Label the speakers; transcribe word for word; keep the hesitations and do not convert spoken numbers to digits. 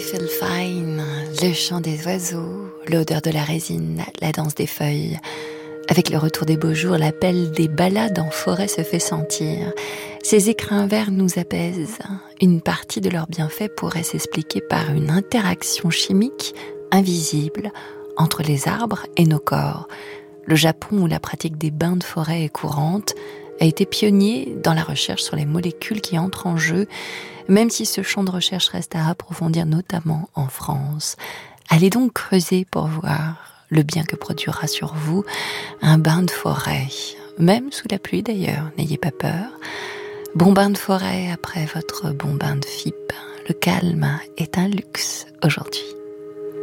Speaker 1: feel fine, le chant des oiseaux, l'odeur de la résine, la danse des feuilles. Avec le retour des beaux jours, l'appel des balades en forêt se fait sentir. Ces écrins verts nous apaisent. Une partie de leurs bienfaits pourrait s'expliquer par une interaction chimique invisible entre les arbres et nos corps. Le Japon, où la pratique des bains de forêt est courante, a été pionnier dans la recherche sur les molécules qui entrent en jeu, même si ce champ de recherche reste à approfondir, notamment en France. Allez donc creuser pour voir le bien que produira sur vous un bain de forêt, même sous la pluie d'ailleurs, n'ayez pas peur. Bon bain de forêt après votre bon bain de fipe. Le calme est un luxe aujourd'hui.